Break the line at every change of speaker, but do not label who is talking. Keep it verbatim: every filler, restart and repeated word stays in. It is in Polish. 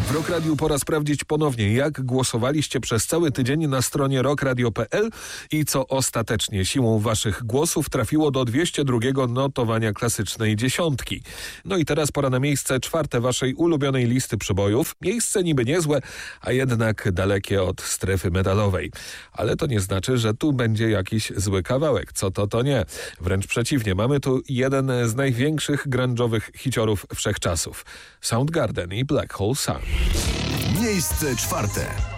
W Rock Radiu pora sprawdzić ponownie, jak głosowaliście przez cały tydzień na stronie rock radio kropka p l i co ostatecznie siłą waszych głosów trafiło do dwieście drugiego notowania klasycznej dziesiątki. No i teraz pora na miejsce czwarte waszej ulubionej listy przebojów. Miejsce niby niezłe, a jednak dalekie od strefy metalowej. Ale to nie znaczy, że tu będzie jakiś zły kawałek. Co to, to nie. Wręcz przeciwnie, mamy tu jeden z największych grunge'owych hiciorów wszechczasów. Soundgarden i Black Hole Sun.
Miejsce czwarte.